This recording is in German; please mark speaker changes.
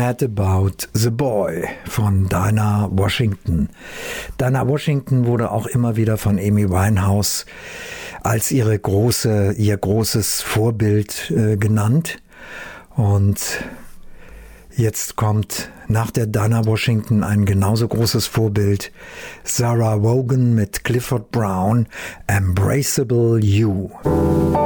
Speaker 1: Mad About the Boy von Dinah Washington. Dinah Washington wurde auch immer wieder von Amy Winehouse als ihr großes Vorbild genannt. Und jetzt kommt nach der Dinah Washington ein genauso großes Vorbild, Sarah Vaughan mit Clifford Brown, Embraceable You.